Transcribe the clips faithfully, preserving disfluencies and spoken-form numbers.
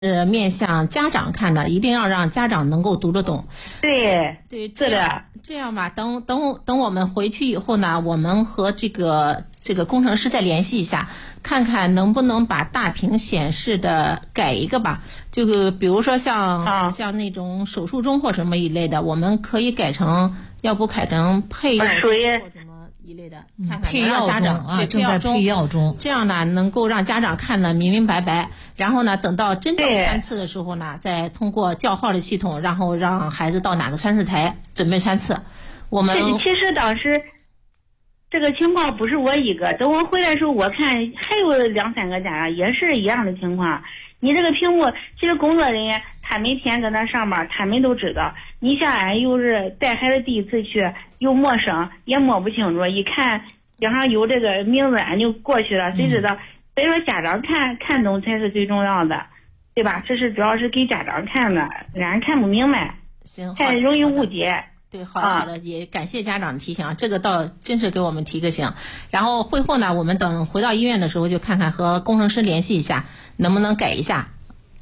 是面向家长看的，一定要让家长能够读得懂。 对对，这样这样吧，等等等我们回去以后呢，我们和这个这个工程师再联系一下，看看能不能把大屏显示的改一个吧。这个比如说像、啊、像那种手术中或什么一类的，我们可以改成，要不改成配药属于或什么一类的，看看配药家长啊，正在配药中， 这样呢能够让家长看得明明白白。然后呢，等到真正穿刺的时候呢，再通过叫号的系统，然后让孩子到哪个穿刺台准备穿刺。我们其实当时这个情况不是我一个，等我回来的时候，我看还有两三个家长也是一样的情况。你这个屏幕，其实工作人员他每天搁那上班，他们都知道。你像俺又是带孩子第一次去，又陌生，也摸不清楚，一看顶上有这个名字，俺就过去了，谁知道？所以说家长看看懂才是最重要的，对吧？这是主要是给家长看的，俺看不明白， 行， 太容易误解。 对，好的好的，也感谢家长的提醒啊，这个倒真是给我们提个醒。然后会后呢，我们等回到医院的时候，就看看和工程师联系一下，能不能改一下。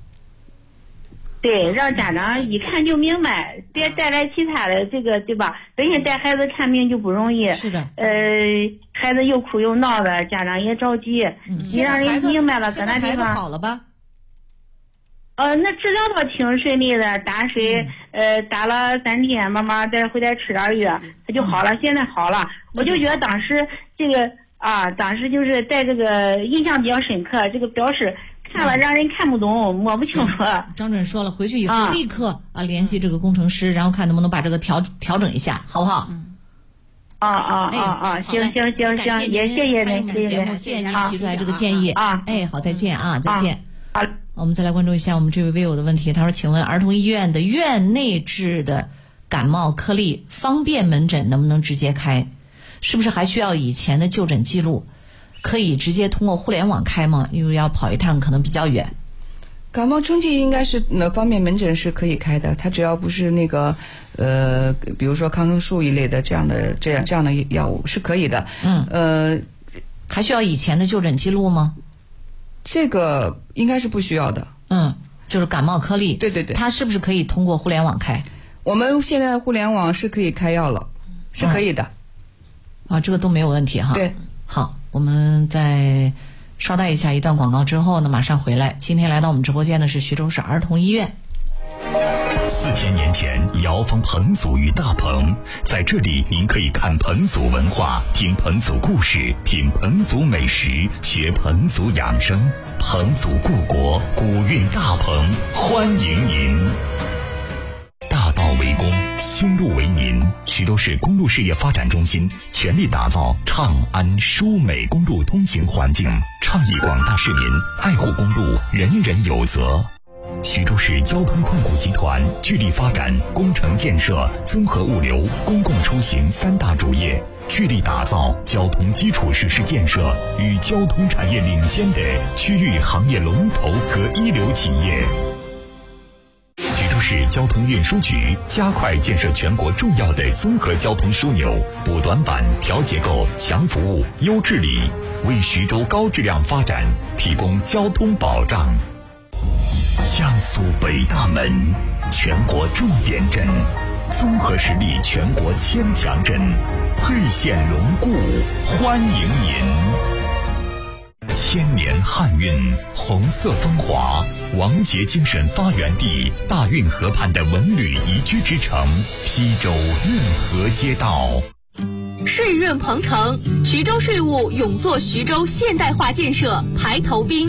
对，让家长一看就明白，别带来其他的这个，对吧？本身带孩子看病就不容易， 是的。 呃，孩子又哭又闹的，家长也着急。嗯、你让人明白了，搁那地方好了吧？ 呃，那治疗倒挺顺利的，打水、嗯、呃打了三天，妈妈再回来吃点药，他就好了、嗯。现在好了，我就觉得当时这个啊，当时就是在这个印象比较深刻，这个表示。看了让人看不懂，摸不清楚。 张主任说了，回去以后立刻啊联系这个工程师，然后看能不能把这个调调整一下，好不好？ 嗯。 啊啊啊啊！行行行行，也谢谢您，谢谢您， 谢谢您提出来这个建议啊。 哎，好，再见啊，再见。 好， 我们再来关注一下我们这位微友的问题。他说：“请问儿童医院的院内治的感冒颗粒方便门诊能不能直接开？是不是还需要以前的就诊记录？”可以直接通过互联网开吗？因为要跑一趟可能比较远。 感冒冲剂应该是那方面门诊是可以开的，它只要不是那个呃，比如说抗生素一类的这样的这样这样的药物是可以的。 嗯， 呃， 还需要以前的就诊记录吗？ 这个应该是不需要的。 嗯，就是感冒颗粒。 对对对， 它是不是可以通过互联网开？ 我们现在互联网是可以开药了，是可以的。 嗯、啊，这个都没有问题哈。 对， 好。我们再稍待一下一段广告之后呢，马上回来。今天来到我们直播间的是徐州市儿童医院。 四千年前，瑶坊彭祖与大棚，在这里您可以看彭祖文化，听彭祖故事，品彭祖美食，学彭祖养生。彭祖故国，古韵大棚，欢迎您。大道为公，修路为民。徐州市公路事业发展中心全力打造畅安舒美公路通行环境，倡议广大市民爱护公路，人人有责。徐州市交通控股集团致力发展工程建设、综合物流、公共出行三大主业，致力打造交通基础设施建设与交通产业领先的区域行业龙头和一流企业。徐州市交通运输局加快建设全国重要的综合交通枢纽，补短板、调结构、强服务、优治理，为徐州高质量发展提供交通保障。江苏北大门，全国重点镇，综合实力全国千强镇，沛县龙固欢迎您。千年汉韵，红色风华，王杰精神发源地，大运河畔的文旅宜居之城，邳州运河街道。 税润鹏程，徐州税务勇做徐州现代化建设排头兵。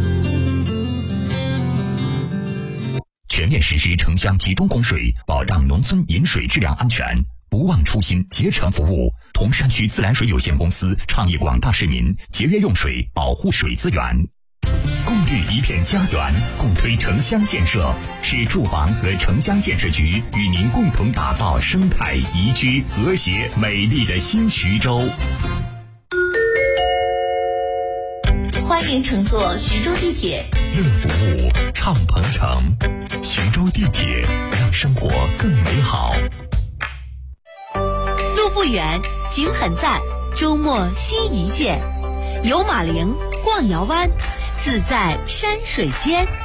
全面实施城乡集中供水，保障农村饮水质量安全，不忘初心，竭诚服务。铜山区自来水有限公司倡议广大市民节约用水，保护水资源。共绿一片家园，共推城乡建设，市住房和城乡建设局与您共同打造生态宜居、和谐、美丽的新徐州。 欢迎乘坐徐州地铁， 乐服务，畅鹏程。徐州地铁，让生活更美好。 路不远，景很赞，周末新一见，游马陵，逛瑶湾，自在山水间。